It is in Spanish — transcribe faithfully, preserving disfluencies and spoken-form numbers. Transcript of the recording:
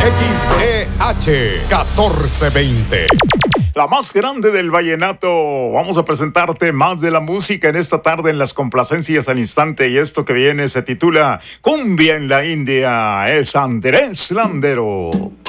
X E H catorce veinte. La más grande del vallenato. Vamos a presentarte más de la música en esta tarde en las complacencias al instante. Y esto que viene se titula Cumbia en la India. Es Andrés Landero.